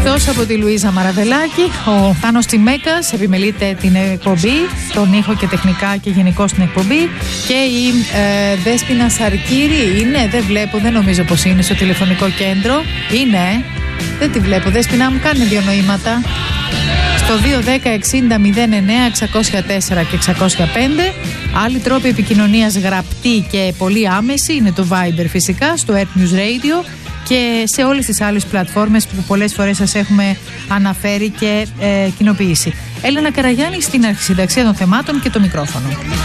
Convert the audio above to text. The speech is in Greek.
Εκτός από τη Λουίζα Μαραβελάκη, ο Θάνος Τσιμέκας επιμελείται την εκπομπή, τον ήχο και τεχνικά και γενικώς την εκπομπή, και η Δέσποινα Σαρκύρη είναι, δεν βλέπω, δεν νομίζω πως είναι στο τηλεφωνικό κέντρο. Είναι, δεν τη βλέπω. Δέσποινα μου, κάνει δύο νοήματα. Στο 210-60-09-604 και 605. Άλλοι τρόποι επικοινωνίας γραπτή και πολύ άμεση είναι το Viber φυσικά, στο Earth News Radio και σε όλες τις άλλες πλατφόρμες που πολλές φορές σας έχουμε αναφέρει και κοινοποιήσει. Έλενα Καραγιάννη στην αρχισυνταξία των θεμάτων και το μικρόφωνο.